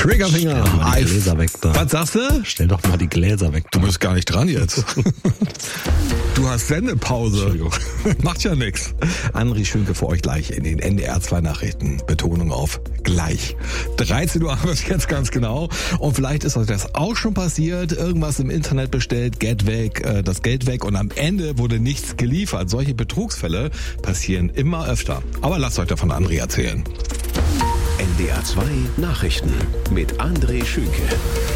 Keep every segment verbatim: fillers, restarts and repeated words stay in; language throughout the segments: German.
Triggerfinger. Stell doch mal die Gläser weg da. Was sagst du? Stell doch mal die Gläser weg da. Du bist gar nicht dran jetzt. Du hast Sendepause. Entschuldigung. Macht ja nix. André Schönke für euch gleich in den N D R zwei Nachrichten. Betonung auf gleich. dreizehn Uhr haben wir es jetzt ganz genau. Und vielleicht ist euch das auch schon passiert. Irgendwas im Internet bestellt, Geld weg, äh, das Geld weg und am Ende wurde nichts geliefert. Solche Betrugsfälle passieren immer öfter. Aber lasst euch davon André erzählen. N D R zwei Nachrichten mit André Schönke.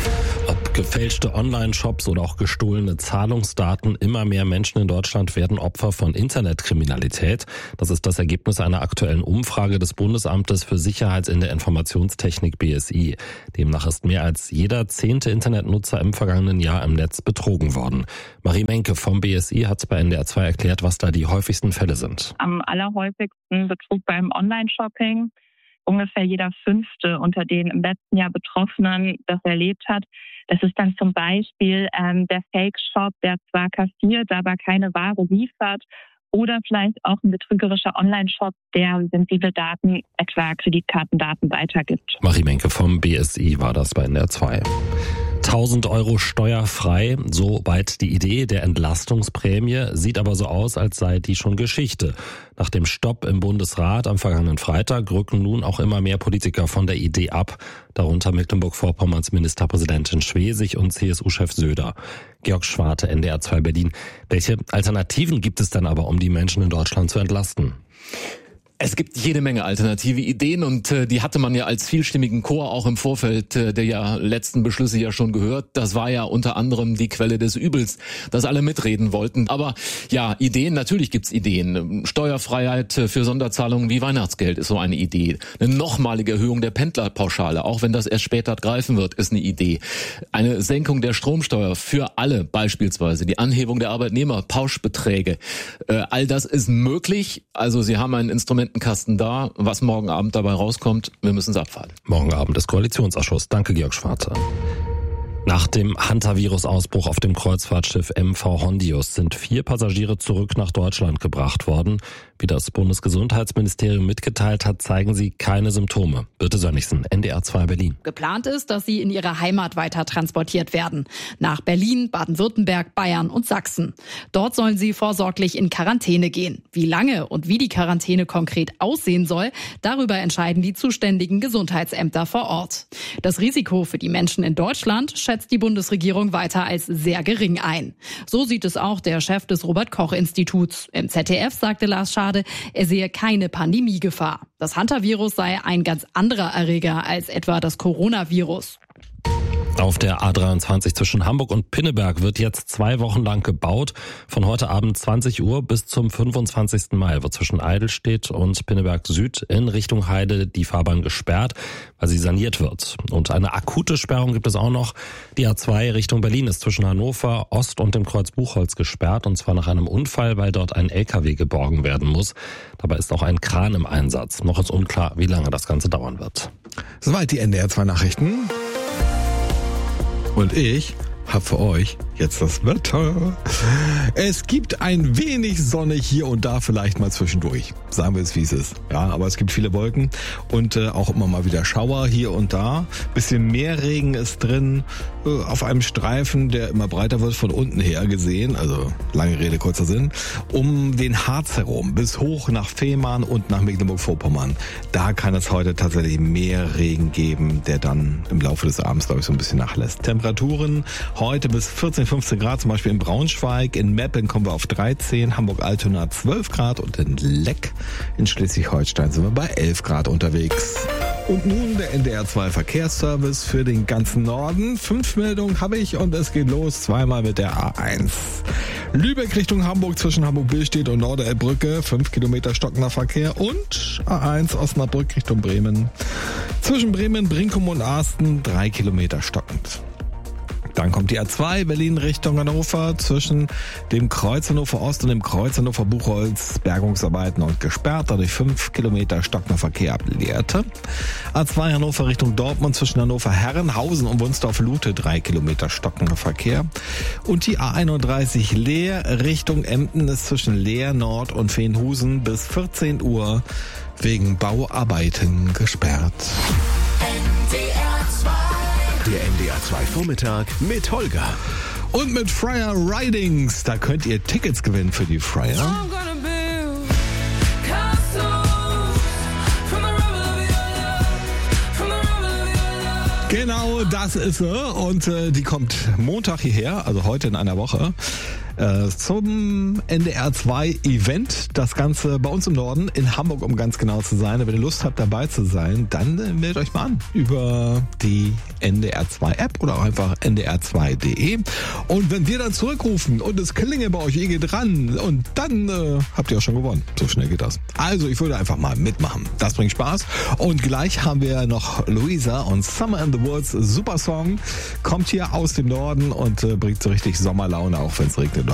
Ob gefälschte Online-Shops oder auch gestohlene Zahlungsdaten, immer mehr Menschen in Deutschland werden Opfer von Internetkriminalität. Das ist das Ergebnis einer aktuellen Umfrage des Bundesamtes für Sicherheit in der Informationstechnik B S I. Demnach ist mehr als jeder zehnte Internetnutzer im vergangenen Jahr im Netz betrogen worden. Marie Menke vom B S I hat bei N D R zwei erklärt, was da die häufigsten Fälle sind. Am allerhäufigsten Betrug beim Online-Shopping. Ungefähr jeder Fünfte unter den im letzten Jahr Betroffenen das erlebt hat. Das ist dann zum Beispiel ähm, der Fake-Shop, der zwar kassiert, aber keine Ware liefert. Oder vielleicht auch ein betrügerischer Online-Shop, der sensible Daten, etwa Kreditkartendaten, weitergibt. Marie Menke vom B S I war das bei N D R zwei. tausend Euro steuerfrei, so weit die Idee der Entlastungsprämie, sieht aber so aus, als sei die schon Geschichte. Nach dem Stopp im Bundesrat am vergangenen Freitag rücken nun auch immer mehr Politiker von der Idee ab, darunter Mecklenburg-Vorpommerns Ministerpräsidentin Schwesig und C S U-Chef Söder. Georg Schwarte, N D R zwei Berlin. Welche Alternativen gibt es dann aber, um die Menschen in Deutschland zu entlasten? Es gibt jede Menge alternative Ideen und äh, die hatte man ja als vielstimmigen Chor auch im Vorfeld äh, der ja letzten Beschlüsse ja schon gehört. Das war ja unter anderem die Quelle des Übels, dass alle mitreden wollten. Aber ja, Ideen, natürlich gibt's Ideen. Steuerfreiheit für Sonderzahlungen wie Weihnachtsgeld ist so eine Idee. Eine nochmalige Erhöhung der Pendlerpauschale, auch wenn das erst später greifen wird, ist eine Idee. Eine Senkung der Stromsteuer für alle beispielsweise, die Anhebung der Arbeitnehmerpauschbeträge. Äh, all das ist möglich. Also Sie haben ein Instrument Kasten da. Was morgen Abend dabei rauskommt, wir müssen es abwarten. Morgen Abend ist Koalitionsausschuss. Danke, Georg Schwarte. Nach dem Hantavirus-Ausbruch auf dem Kreuzfahrtschiff M V Hondius sind vier Passagiere zurück nach Deutschland gebracht worden. Wie das Bundesgesundheitsministerium mitgeteilt hat, zeigen sie keine Symptome. Birte Sönnigsen, N D R zwei Berlin. Geplant ist, dass sie in ihre Heimat weiter transportiert werden. Nach Berlin, Baden-Württemberg, Bayern und Sachsen. Dort sollen sie vorsorglich in Quarantäne gehen. Wie lange und wie die Quarantäne konkret aussehen soll, darüber entscheiden die zuständigen Gesundheitsämter vor Ort. Das Risiko für die Menschen in Deutschland schätzt die Bundesregierung weiter als sehr gering ein. So sieht es auch der Chef des Robert-Koch-Instituts. Im Z D F sagte Lars Schade, er sehe keine Pandemiegefahr. Das Hantavirus sei ein ganz anderer Erreger als etwa das Coronavirus. Auf der A dreiundzwanzig zwischen Hamburg und Pinneberg wird jetzt zwei Wochen lang gebaut. Von heute Abend zwanzig Uhr bis zum fünfundzwanzigsten Mai wird zwischen Eidelstedt und Pinneberg Süd in Richtung Heide die Fahrbahn gesperrt, weil sie saniert wird. Und eine akute Sperrung gibt es auch noch. Die A zwei Richtung Berlin ist zwischen Hannover Ost und dem Kreuz Buchholz gesperrt, und zwar nach einem Unfall, weil dort ein L K W geborgen werden muss. Dabei ist auch ein Kran im Einsatz. Noch ist unklar, wie lange das Ganze dauern wird. Soweit die N D R zwei Nachrichten. Und ich hab für euch jetzt das Wetter. Es gibt ein wenig Sonne hier und da vielleicht mal zwischendurch. Sagen wir es, wie es ist. Ja, aber es gibt viele Wolken und äh, auch immer mal wieder Schauer hier und da. Bisschen mehr Regen ist drin. Äh, auf einem Streifen, der immer breiter wird, von unten her gesehen. Also lange Rede, kurzer Sinn. Um den Harz herum bis hoch nach Fehmarn und nach Mecklenburg-Vorpommern. Da kann es heute tatsächlich mehr Regen geben, der dann im Laufe des Abends, glaube ich, so ein bisschen nachlässt. Temperaturen heute bis vierzehn, fünfzehn Grad, zum Beispiel in Braunschweig. In Meppen kommen wir auf dreizehn, Hamburg-Altona zwölf Grad und in Leck in Schleswig-Holstein sind wir bei elf Grad unterwegs. Und nun der N D R zwei Verkehrsservice für den ganzen Norden. Fünf Meldungen habe ich und es geht los zweimal mit der A eins. Lübeck Richtung Hamburg zwischen Hamburg-Billstedt und Norderelbbrücke, fünf Kilometer stockender Verkehr, und A eins Osnabrück Richtung Bremen. Zwischen Bremen, Brinkum und Asten drei Kilometer stockend. Dann kommt die A zwei Berlin Richtung Hannover zwischen dem Kreuz Hannover Ost und dem Kreuz Hannover Buchholz Bergungsarbeiten und gesperrt, dadurch fünf Kilometer stockender Verkehr ab Lehrte. A zwei Hannover Richtung Dortmund zwischen Hannover Herrenhausen und Wunsdorf-Lute drei Kilometer stockender Verkehr. Und die A einunddreißig Leer Richtung Emden ist zwischen Leer Nord und Veenhusen bis vierzehn Uhr wegen Bauarbeiten gesperrt. N D R zwei zwei Vormittag mit Holger. Und mit Fryer Ridings, da könnt ihr Tickets gewinnen für die Fryer. Genau, das ist sie. Und äh, die kommt Montag hierher, also heute in einer Woche, äh, zum N D R zwei Event. Das Ganze bei uns im Norden, in Hamburg, um ganz genau zu sein. Wenn ihr Lust habt, dabei zu sein, dann äh, meldet euch mal an über die N D R zwei App oder auch einfach N D R zwei Punkt de. Und wenn wir dann zurückrufen und es klingelt bei euch, ihr geht ran und dann äh, habt ihr auch schon gewonnen. So schnell geht das. Also ich würde einfach mal mitmachen. Das bringt Spaß. Und gleich haben wir noch Luisa und Summer in the Woods. Super Song. Kommt hier aus dem Norden und äh, bringt so richtig Sommerlaune, auch wenn es regnet.